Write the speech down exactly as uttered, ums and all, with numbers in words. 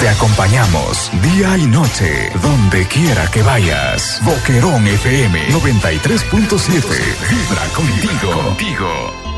Te acompañamos día y noche, donde quiera que vayas. Boquerón F M noventa y tres punto siete. Vibra contigo. contigo.